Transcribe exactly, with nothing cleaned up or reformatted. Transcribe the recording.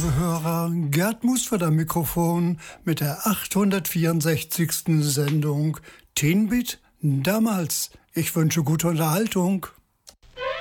liebe Hörer, Gerd Musford am Mikrofon mit der achthundertvierundsechzigsten Sendung Teen Beat damals. Ich wünsche gute Unterhaltung.